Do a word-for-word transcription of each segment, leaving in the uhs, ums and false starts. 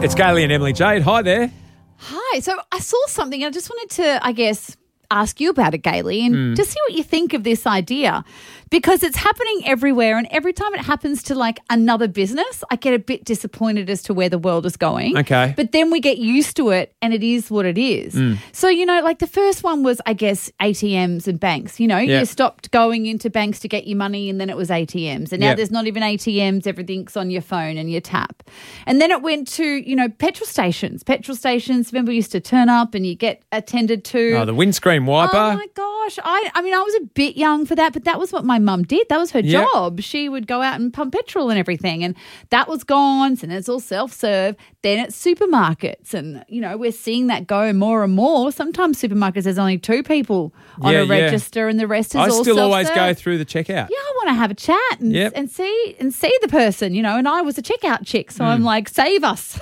It's Gailey and Emily Jade. Hi there. Hi. So I saw something. I just wanted to, I guess, ask you about it, Gailey, and Mm. just see what you think of this idea, because it's happening everywhere, and every time it happens to like another business, I get a bit disappointed as to where the world is going. Okay. But then we get used to it, and it is what it is. Mm. So, you know, like the first one was, I guess, A T Ms and banks. You know, Yeah. you stopped going into banks to get your money, and then it was A T Ms. And now Yeah. there's not even A T Ms. Everything's on your phone and your tap. And then it went to, you know, petrol stations. Petrol stations, remember, we used to turn up and you get attended to. Oh, the windscreen wiper. Oh, my gosh. I, I mean, I was a bit young for that, but that was what my mum did. That was her Yep. job. She would go out and pump petrol and everything. And that was gone. So then it's all self-serve. Then it's supermarkets. And, you know, we're seeing that go more and more. Sometimes supermarkets, there's only two people on Yeah, a yeah. register and the rest is I all still always self-serve. go through the checkout. Yeah, I want to have a chat and, Yep. and see and see the person, you know, and I was a checkout chick, so Hmm. I'm like, save us.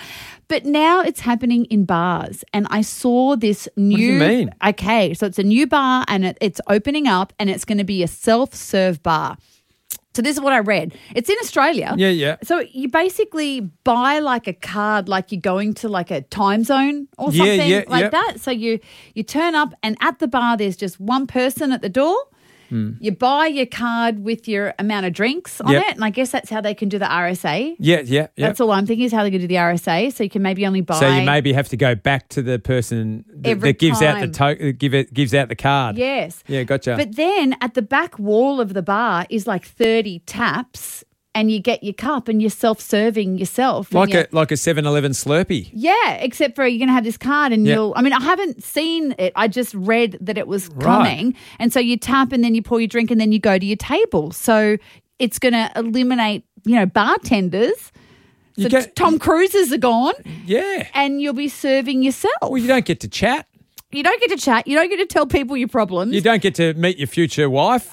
But now it's happening in bars, and I saw this new. What do you mean? Okay, so it's a new bar, and it, it's opening up, and it's going to be a self-serve bar. So this is what I read. It's in Australia. Yeah, yeah. So you basically buy like a card, like you're going to like a time zone or Yeah, something yeah, like yeah. that. So you you turn up, and at the bar there's just one person at the door. Hmm. You buy your card with your amount of drinks on Yep. it, and I guess that's how they can do the R S A. Yeah, yeah, yeah. That's all I'm thinking is how they can do the R S A. So you can maybe only buy. So you maybe have to go back to the person that, Every that gives out the time. to- give it gives out the card. Yes. Yeah, gotcha. But then at the back wall of the bar is like thirty taps, and you get your cup, and you're self-serving yourself. and like you're- a like a seven eleven Slurpee. Yeah, except for you're going to have this card and Yeah. you'll, I mean, I haven't seen it. I just read that it was Right. coming. And so you tap and then you pour your drink and then you go to your table. So it's going to eliminate, you know, bartenders. You So get- Tom Cruises are gone Yeah. and you'll be serving yourself. Well, you don't get to chat. You don't get to chat. You don't get to tell people your problems. You don't get to meet your future wife.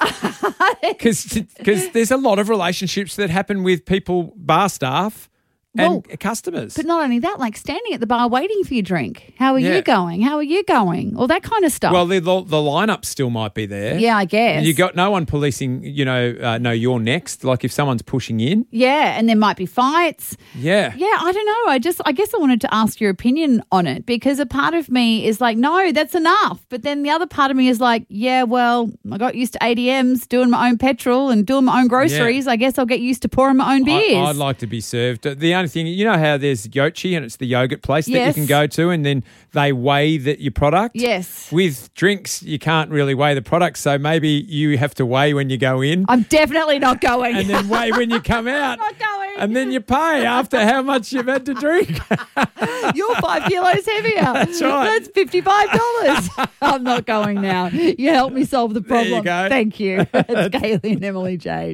Because there's a lot of relationships that happen with people, bar staff and Well, customers. But not only that, like standing at the bar waiting for your drink. How are Yeah. you going? How are you going? All that kind of stuff. well, the, the, the lineup still might be there. yeah, I guess. And you got no one policing, you know, uh, no, you're next. Like if someone's pushing in. Yeah, and there might be fights. Yeah. Yeah, I don't know. I just, I guess I wanted to ask your opinion on it, because a part of me is like, no, that's enough. But then the other part of me is like, yeah, well, I got used to A T Ms, doing my own petrol and doing my own groceries. I guess I'll get used to pouring my own beers. I, I'd like to be served. The only thing, you know how there's Yochi and it's the yogurt place that you Yes. can go to and then they weigh that your product? Yes. With drinks, you can't really weigh the product, so maybe you have to weigh when you go in I'm definitely not going. and then weigh when you come out. not going. And then you pay after how much you've had to drink. You're five kilos heavier. That's right. That's fifty-five dollars. I'm not going now. You helped me solve the There you problem. go. Thank you. It's Gailey and Emily Jade.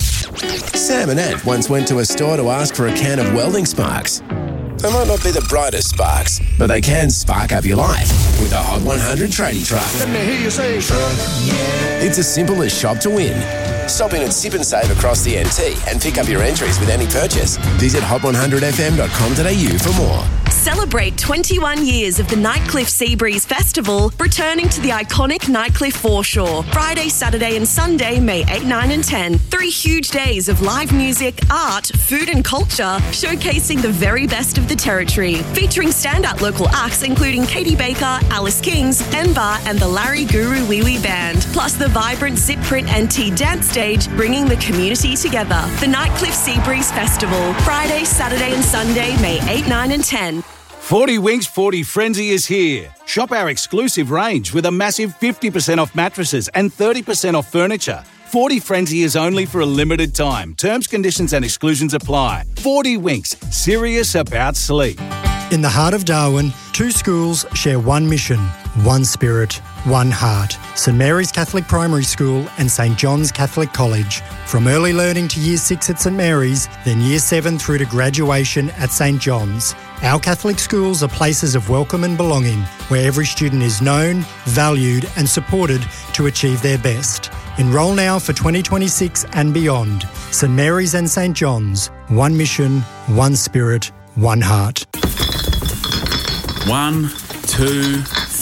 Sam and Ant once went to a store to ask for a can of welding sparks. They might not be the brightest sparks, but they can spark up your life with a Hot one hundred tradie truck. Let me hear you say, truck, yeah. It's as simple as shop to win. Stop in at Sip and Save across the N T and pick up your entries with any purchase. Visit hot one hundred f m dot com dot a u for more. Celebrate twenty-one years of the Nightcliff Seabreeze Festival, returning to the iconic Nightcliff foreshore. Friday, Saturday and Sunday, May eighth, nine and ten. Three huge days of live music, art, food and culture, showcasing the very best of the territory. Featuring standout local acts including Katie Baker, Alice Kings, Enbar and the Larry Guru Wee Wee Band. Plus the vibrant Zip Print N T dance stage, bringing the community together. The Nightcliff Seabreeze Festival, Friday, Saturday and Sunday, May eighth, nine and ten. forty Winks forty Frenzy is here. Shop our exclusive range with a massive fifty percent off mattresses and thirty percent off furniture. forty Frenzy is only for a limited time. Terms, conditions and exclusions apply. forty Winks, serious about sleep. In the heart of Darwin, two schools share one mission, one spirit, one heart. St Mary's Catholic Primary School and St John's Catholic College. From early learning to year six at St Mary's, then year seven through to graduation at St John's. Our Catholic schools are places of welcome and belonging, where every student is known, valued and supported to achieve their best. Enrol now for twenty twenty-six and beyond. St Mary's and St John's. One mission, one spirit, one heart. One, two,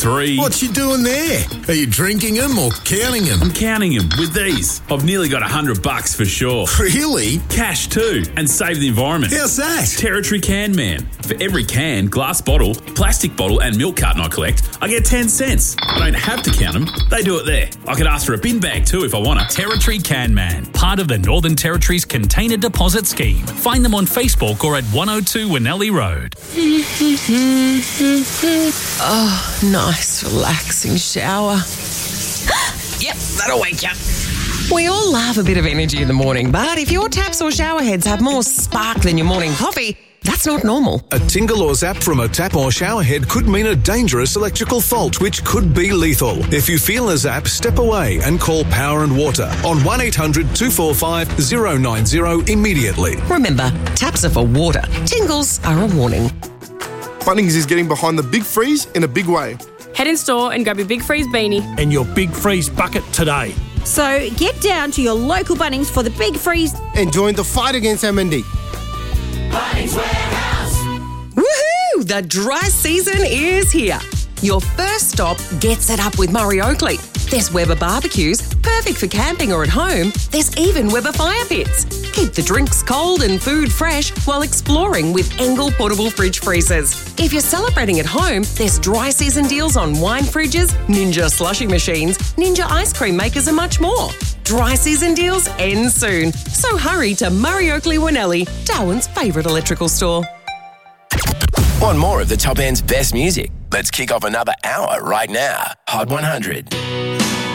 three. What you doing there? Are you drinking them or counting them? I'm counting them with these. I've nearly got a hundred bucks for sure. Really? Cash too, and save the environment. How's that? Territory Can Man. For every can, glass bottle, plastic bottle and milk carton I collect, I get ten cents. I don't have to count them. They do it there. I could ask for a bin bag too if I want to. Territory Can Man, part of the Northern Territory's Container Deposit Scheme. Find them on Facebook or at one oh two Winnelly Road. Oh, nice, relaxing shower. Yep, that'll wake you. We all love a bit of energy in the morning, but if your taps or shower heads have more spark than your morning coffee, that's not normal. A tingle or zap from a tap or shower head could mean a dangerous electrical fault, which could be lethal. If you feel a zap, step away and call Power and Water on one eight hundred two four five oh nine oh immediately. Remember, taps are for water. Tingles are a warning. Bunnings is getting behind the Big Freeze in a big way. Head in store and grab your Big Freeze beanie and your Big Freeze bucket today. So get down to your local Bunnings for the Big Freeze and join the fight against M N D. Bunnings Warehouse. Woohoo! The dry season is here. Your first stop gets it up with Murray Oakley. There's Weber barbecues, perfect for camping or at home. There's even Weber fire pits. Keep the drinks cold and food fresh while exploring with Engel portable fridge freezers. If you're celebrating at home, there's dry season deals on wine fridges, Ninja slushy machines, Ninja ice cream makers and much more. Dry season deals end soon. So hurry to Murray Oakley Winnelly, Darwin's favourite electrical store. Want more of the Top End's best music? Let's kick off another hour right now. Hot one hundred.